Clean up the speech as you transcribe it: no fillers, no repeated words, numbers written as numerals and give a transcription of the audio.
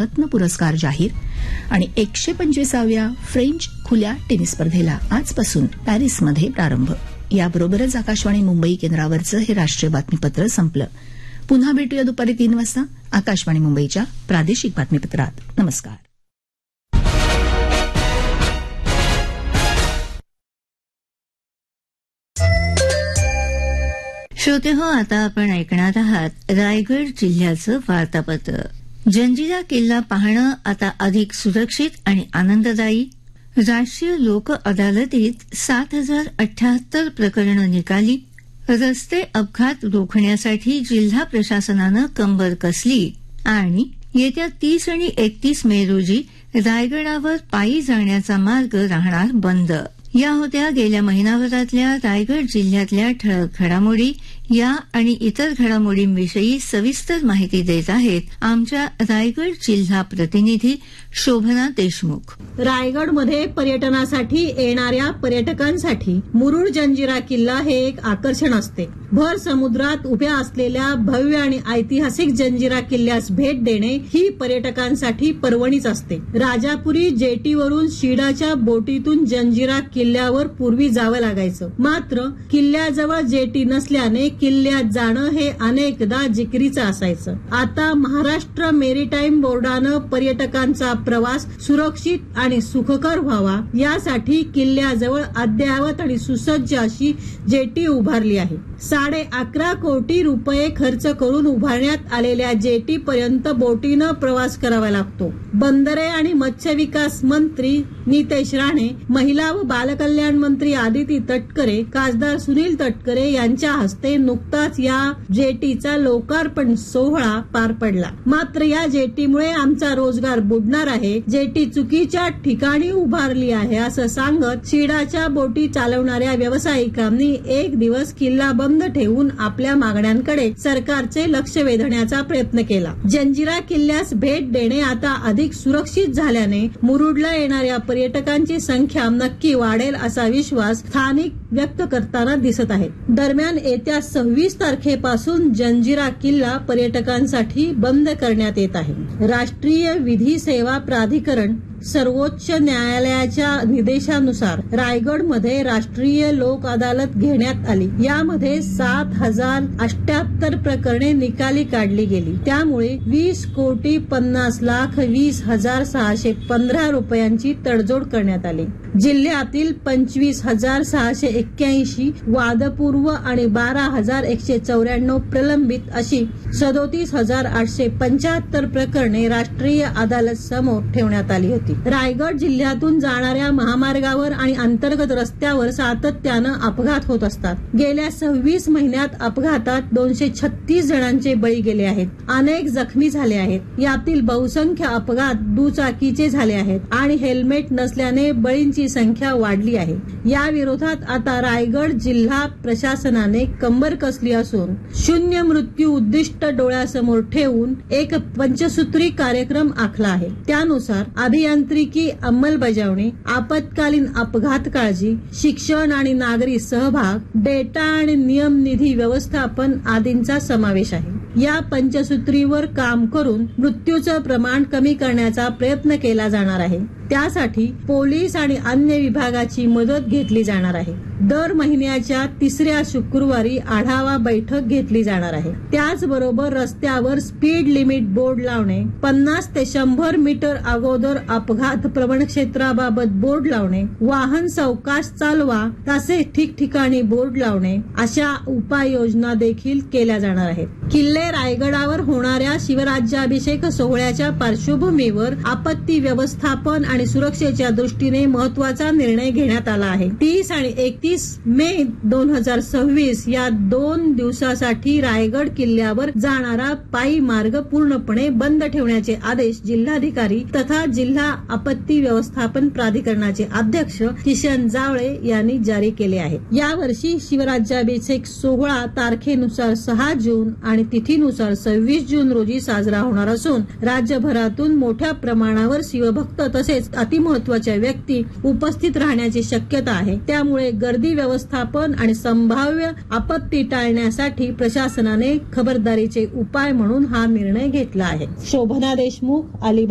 खेलरत्न पुरस्कार जाहीर आणि 125व्या फ्रेंच खुल्या टेनिस स्पर्धेला आजपासून पॅरिसमध्ये प्रारंभ. याबरोबरच आकाशवाणी मुंबई केंद्रावरचं हे राष्ट्रीय बातमीपत्र संपलं. पुन्हा भेटूया दुपारी 3 वाजता आकाशवाणी मुंबईच्या प्रादेशिक बातमीपत्रात. नमस्कार. श्रोते हो, आता आपण ऐकणार आहात रायगड जिल्ह्याचं वार्तापत्र. जंजिरा किल्ला पाहणं आता अधिक सुरक्षित आणि आनंददायी. राष्ट्रीय लोक अदालतीत 7078 प्रकरणं निकाली. रस्ते अपघात रोखण्यासाठी जिल्हा प्रशासनानं कंबर कसली आणि येत्या 30 आणि 31 मे रोजी रायगडावर पायी जाण्याचा मार्ग राहणार बंद. या होत्या गेल्या महिनाभरातल्या रायगड जिल्ह्यातल्या ठळक घडामोडी. या आणि इतर घडामोडींविषयी सविस्तर माहिती देत आहेत आमच्या रायगड जिल्हा प्रतिनिधी शोभना देशमुख. रायगडमध्ये पर्यटनासाठी येणाऱ्या पर्यटकांसाठी मुरुड जंजिरा किल्ला हे एक आकर्षण असते. भर समुद्रात उभ्या असलेल्या भव्य आणि ऐतिहासिक जंजिरा किल्ल्यास भेट देणे ही पर्यटकांसाठी पर्वणीच असते. राजापुरी जेटीवरून शिडाच्या बोटीतून जंजिरा किल्ल्यावर पूर्वी जावं लागायचं. मात्र किल्ल्याजवळ जेटी नसल्याने किल्ल्यात जाणं हे अनेकदा जिकिरीचं असायचं. आता महाराष्ट्र मेरीटाईम बोर्डानं पर्यटकांचा प्रवास सुरक्षित आणि सुखकर व्हावा यासाठी किल्ल्याजवळ अद्ययावत आणि सुसज्ज अशी जेटी उभारली आहे. 11.5 कोटी रुपये खर्च करून उभारण्यात आलेल्या जेटीपर्यंत बोटीनं प्रवास करावा लागतो. बंदरे आणि मत्स्य विकास मंत्री नितेश राणे, महिला व बालकल्याण मंत्री आदिती तटकरे, खासदार सुनील तटकरे यांच्या हस्ते नुकताच या जेटीचा लोकार्पण सोहळा पार पडला. मात्र या जेटीमुळे आमचा रोजगार बुडणार आहे, जेटी चुकीच्या ठिकाणी उभारली आहे असं सांगत शिडाच्या बोटी चालवणाऱ्या व्यावसायिकांनी एक दिवस किल्ला बंद ठेवून आपल्या मागण्यांकडे सरकारचे लक्ष वेधण्याचा प्रयत्न केला. जंजिरा किल्ल्यास भेट देणे आता अधिक सुरक्षित झाल्याने मुरुडला येणाऱ्या पर्यटकांची संख्या नक्की वाढेल असा विश्वास स्थानिक व्यक्त करताना दिसत आहेत. दरम्यान येत्या 26 तारखेपासून जंजिरा किल्ला पर्यटकांसाठी बंद करण्यात येत आहे. राष्ट्रीय विधी सेवा प्राधिकरण सर्वोच्च न्यायालयाच्या निर्देशानुसार रायगडमध्ये राष्ट्रीय लोक अदालत घेण्यात आली. यामध्ये 7078 प्रकरणे निकाली काढली गेली. त्यामुळे 20,50,20,615 रुपयांची तडजोड करण्यात आली. जिल्ह्यातील 25,681 वादपूर्व आणि 12,194 प्रलंबित अशी 37,875 प्रकरणे राष्ट्रीय अदालत समोर ठेवण्यात आली होती. रायगड जिल्ह्यातून जाणाऱ्या महामार्गावर आणि अंतर्गत रस्त्यावर सातत्यानं अपघात होत असतात. गेल्या 26 महिन्यात अपघातात 236 जणांचे बळी गेले आहेत. अनेक जखमी झाले आहेत. यातील बहुसंख्य अपघात दुचाकीचे झाले आहेत आणि हेल्मेट नसल्याने बळींची संख्या वाढली आहे. या विरोधात आता रायगड जिल्हा प्रशासनाने कंबर कसली असून शून्य मृत्यू उद्दिष्ट डोळ्यासमोर ठेवून एक पंचसूत्री कार्यक्रम आखला आहे. त्यानुसार अभियांत्रिकी अंमलबजावणी, आपत्कालीन अपघात काळजी, शिक्षण आणि नागरी सहभाग, डेटा आणि नियम निधी व्यवस्थापन आदींचा समावेश आहे. या पंचसूत्रीवर काम करून मृत्यूचं प्रमाण कमी करण्याचा प्रयत्न केला जाणार आहे. त्यासाठी पोलीस आणि अन्य विभागाची मदत घेतली जाणार आहे. दर महिन्याच्या 3ऱ्या शुक्रवारी आढावा बैठक घेतली जाणार आहे. त्याचबरोबर रस्त्यावर स्पीड लिमिट बोर्ड लावणे, 50 ते 100 मीटर अगोदर अपघात प्रवण क्षेत्राबाबत बोर्ड लावणे, वाहन सावकाश चालवा तसे ठिकठिकाणी बोर्ड लावणे अशा उपाययोजना देखील केल्या जाणार आहेत. किल्ले रायगडावर होणाऱ्या शिवराज्याभिषेक सोहळ्याच्या पार्श्वभूमीवर आपत्ती व्यवस्थापन आणि सुरक्षेच्या दृष्टीने महत्वाचा निर्णय घेण्यात आला आहे. 30 आणि 31 मे 2026 या 2 दिवसासाठी रायगड किल्ल्यावर जाणारा पायी मार्ग पूर्णपणे बंद ठेवण्याचे आदेश जिल्हाधिकारी तथा जिल्हा आपत्ती व्यवस्थापन प्राधिकरणाचे अध्यक्ष किशन जावळे यांनी जारी केले आहेत. यावर्षी शिवराज्याभिषेक सोहळा तारखेनुसार 6 जून आणि तिथीनुसार 26 जून रोजी साजरा होणार असून राज्यभरातून मोठ्या प्रमाणावर शिवभक्त तसेच अतिमहत्वाच्या व्यक्ती उपस्थित राहण्याची शक्यता आहे. त्यामुळे गर्दी व्यवस्थापन आणि संभाव्य आपत्ती टाळण्यासाठी प्रशासनाने खबरदारीचे उपाय म्हणून हा निर्णय घेतला आहे. शोभना देशमुख, अलिबाग.